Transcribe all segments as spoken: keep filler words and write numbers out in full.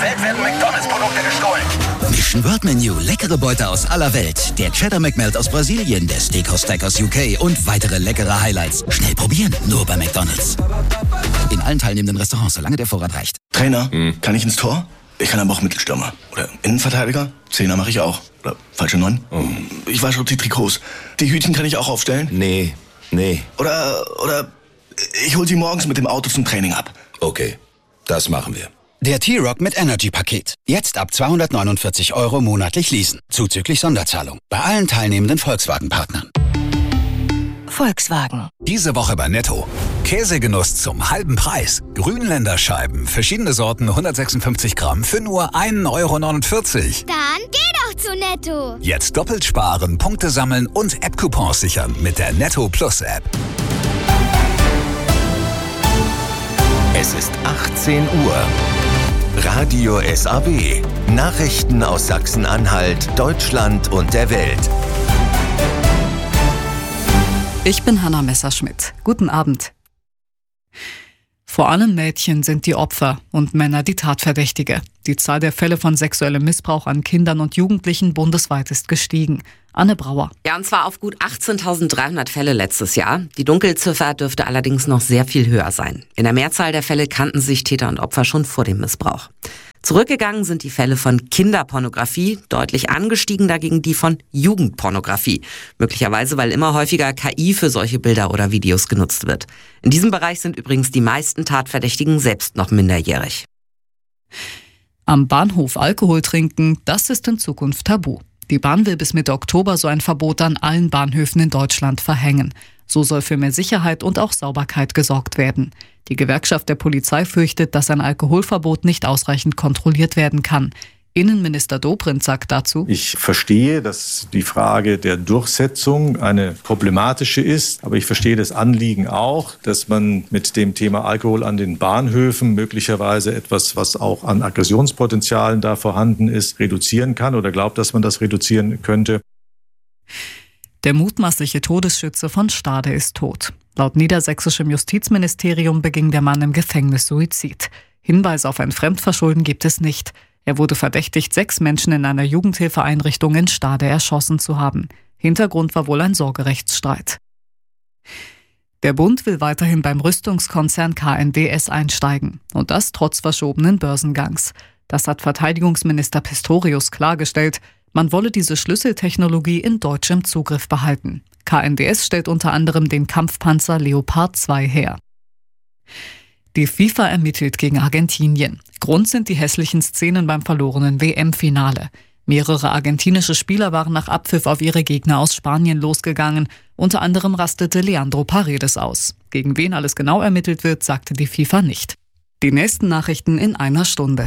Welt werden McDonalds-Produkte gestohlen. Mission World Menu, leckere Beute aus aller Welt. Der Cheddar McMelt aus Brasilien, der Steakhouse Stack aus U K und weitere leckere Highlights. Schnell probieren, nur bei McDonalds. In allen teilnehmenden Restaurants, solange der Vorrat reicht. Trainer, hm. kann ich ins Tor? Ich kann aber auch Mittelstürmer. Oder Innenverteidiger? Zehner mache ich auch. Oder falsche Neun? Oh. Ich wasche auch die Trikots. Die Hütchen kann ich auch aufstellen? Nee, nee. Oder, oder ich hol sie morgens mit dem Auto zum Training ab. Okay, das machen wir. Der T-Rock mit Energy-Paket. Jetzt ab zweihundertneunundvierzig Euro monatlich leasen. Zuzüglich Sonderzahlung. Bei allen teilnehmenden Volkswagen-Partnern. Volkswagen. Diese Woche bei Netto. Käsegenuss zum halben Preis. Grünländerscheiben, verschiedene Sorten, hundertsechsundfünfzig Gramm für nur ein Euro neunundvierzig. Dann geh doch zu Netto. Jetzt doppelt sparen, Punkte sammeln und App-Coupons sichern mit der Netto Plus App. Es ist achtzehn Uhr. Radio S A W. Nachrichten aus Sachsen-Anhalt, Deutschland und der Welt. Ich bin Hanna Messerschmidt. Guten Abend. Vor allem Mädchen sind die Opfer und Männer die Tatverdächtige. Die Zahl der Fälle von sexuellem Missbrauch an Kindern und Jugendlichen bundesweit ist gestiegen. Anne Brauer. Ja, und zwar auf gut achtzehntausenddreihundert Fälle letztes Jahr. Die Dunkelziffer dürfte allerdings noch sehr viel höher sein. In der Mehrzahl der Fälle kannten sich Täter und Opfer schon vor dem Missbrauch. Zurückgegangen sind die Fälle von Kinderpornografie, deutlich angestiegen dagegen die von Jugendpornografie. Möglicherweise, weil immer häufiger K I für solche Bilder oder Videos genutzt wird. In diesem Bereich sind übrigens die meisten Tatverdächtigen selbst noch minderjährig. Am Bahnhof Alkohol trinken, das ist in Zukunft tabu. Die Bahn will bis Mitte Oktober so ein Verbot an allen Bahnhöfen in Deutschland verhängen. So soll für mehr Sicherheit und auch Sauberkeit gesorgt werden. Die Gewerkschaft der Polizei fürchtet, dass ein Alkoholverbot nicht ausreichend kontrolliert werden kann. Innenminister Dobrindt sagt dazu: Ich verstehe, dass die Frage der Durchsetzung eine problematische ist. Aber ich verstehe das Anliegen auch, dass man mit dem Thema Alkohol an den Bahnhöfen möglicherweise etwas, was auch an Aggressionspotenzialen da vorhanden ist, reduzieren kann oder glaubt, dass man das reduzieren könnte. Der mutmaßliche Todesschütze von Stade ist tot. Laut niedersächsischem Justizministerium beging der Mann im Gefängnis Suizid. Hinweise auf ein Fremdverschulden gibt es nicht. Er wurde verdächtigt, sechs Menschen in einer Jugendhilfeeinrichtung in Stade erschossen zu haben. Hintergrund war wohl ein Sorgerechtsstreit. Der Bund will weiterhin beim Rüstungskonzern K N D S einsteigen. Und das trotz verschobenen Börsengangs. Das hat Verteidigungsminister Pistorius klargestellt. Man wolle diese Schlüsseltechnologie in deutschem Zugriff behalten. K N D S stellt unter anderem den Kampfpanzer Leopard zwei her. Die FIFA ermittelt gegen Argentinien. Grund sind die hässlichen Szenen beim verlorenen W M-Finale. Mehrere argentinische Spieler waren nach Abpfiff auf ihre Gegner aus Spanien losgegangen. Unter anderem rastete Leandro Paredes aus. Gegen wen alles genau ermittelt wird, sagte die FIFA nicht. Die nächsten Nachrichten in einer Stunde.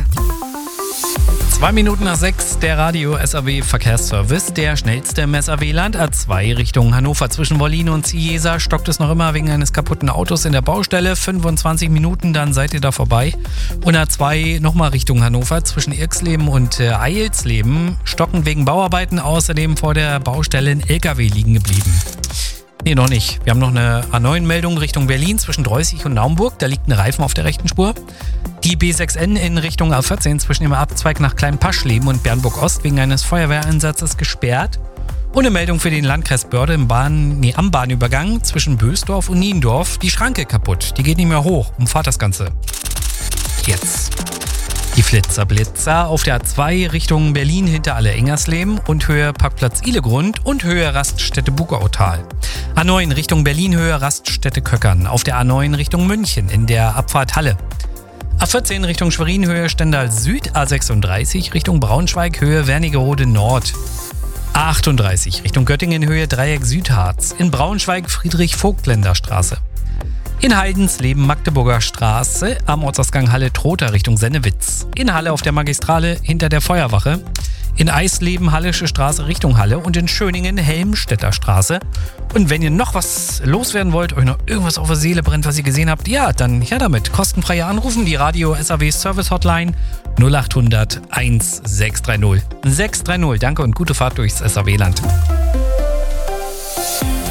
Zwei Minuten nach sechs, der Radio S A W Verkehrsservice, der schnellste im S A W-Land. A zwei Richtung Hannover zwischen Wollin und Ciesa stockt es noch immer wegen eines kaputten Autos in der Baustelle. fünfundzwanzig Minuten, dann seid ihr da vorbei. Und A zwei nochmal Richtung Hannover zwischen Irxleben und äh, Eilsleben stocken wegen Bauarbeiten, außerdem vor der Baustelle ein L K W liegen geblieben. Nee, noch nicht. Wir haben noch eine A neun Meldung Richtung Berlin zwischen Dreußig und Naumburg. Da liegt ein Reifen auf der rechten Spur. Die B sechs N in Richtung A vierzehn zwischen dem Abzweig nach Kleinpaschleben und Bernburg-Ost wegen eines Feuerwehreinsatzes gesperrt. Und eine Meldung für den Landkreis Börde im Bahn, nee, am Bahnübergang zwischen Bösdorf und Niendorf. Die Schranke kaputt. Die geht nicht mehr hoch. Umfahrt das Ganze. Jetzt. Die Flitzer-Blitzer auf der A zwei Richtung Berlin hinter Alle-Engersleben und Höhe Parkplatz Ihlegrund und Höhe Raststätte Bugautal. A neun Richtung Berlin, Höhe Raststätte Köckern. Auf der A neun Richtung München in der Abfahrt Halle. A vierzehn Richtung Schwerin, Höhe Stendal Süd. A sechsunddreißig Richtung Braunschweig, Höhe Wernigerode Nord. A achtunddreißig Richtung Göttingen, Höhe Dreieck Südharz. In Braunschweig Friedrich-Vogtländer Straße. In Heidensleben Magdeburger Straße am Ortsausgang Halle-Trotha Richtung Sennewitz. In Halle auf der Magistrale hinter der Feuerwache. In Eisleben Hallische Straße Richtung Halle und in Schöningen Helmstedter Straße. Und wenn ihr noch was loswerden wollt, euch noch irgendwas auf der Seele brennt, was ihr gesehen habt, ja, dann her damit. Kostenfreie Anrufen, die Radio S A W Service Hotline null achthundert eins sechs drei null. sechs drei null. Danke und gute Fahrt durchs S A W-Land.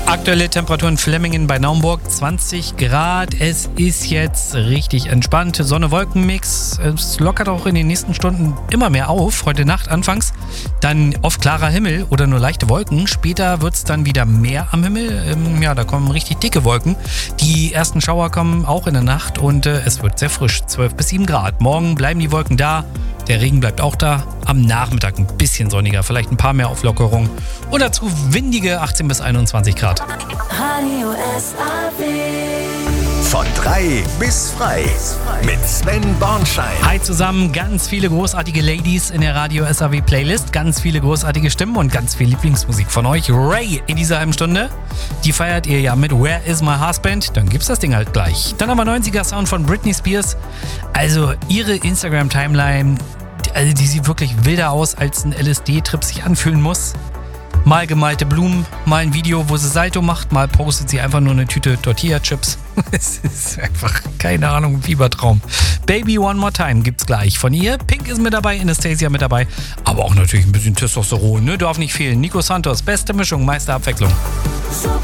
Aktuelle Temperatur in Flemmingen bei Naumburg zwanzig Grad. Es ist jetzt richtig entspannt. Sonne-Wolken-Mix. Es lockert auch in den nächsten Stunden immer mehr auf. Heute Nacht anfangs dann oft klarer Himmel oder nur leichte Wolken. Später wird es dann wieder mehr am Himmel. Ja, da kommen richtig dicke Wolken. Die ersten Schauer kommen auch in der Nacht und äh, es wird sehr frisch. zwölf bis sieben Grad. Morgen bleiben die Wolken da. Der Regen bleibt auch da. Am Nachmittag ein bisschen sonniger, vielleicht ein paar mehr Auflockerungen. Und dazu windige achtzehn bis einundzwanzig Grad. Radio S A W. Von drei bis frei mit Sven Bornschein. Hi zusammen, ganz viele großartige Ladies in der Radio S A W Playlist, ganz viele großartige Stimmen und ganz viel Lieblingsmusik von euch. Ray in dieser halben Stunde, die feiert ihr ja mit Where Is My Husband? Dann gibt's das Ding halt gleich. Dann haben wir neunziger Sound von Britney Spears. Also ihre Instagram-Timeline, also die sieht wirklich wilder aus, als ein L S D-Trip sich anfühlen muss. Mal gemalte Blumen, mal ein Video, wo sie Salto macht, mal postet sie einfach nur eine Tüte Tortilla-Chips. Es ist einfach, keine Ahnung, Fiebertraum. Baby One More Time gibt's gleich von ihr. Pink ist mit dabei, Anastasia mit dabei, aber auch natürlich ein bisschen Testosteron, ne? Darf nicht fehlen. Nico Santos, beste Mischung, meiste Abwechslung.